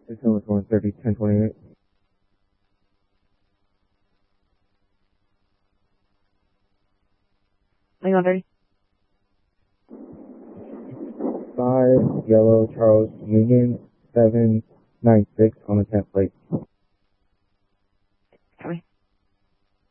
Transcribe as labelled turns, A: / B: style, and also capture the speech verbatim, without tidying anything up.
A: six number one thirty, ten twenty-eight.
B: twenty-one thirty.
A: five, yellow, Charles Union, seven nine six on the tenth plate.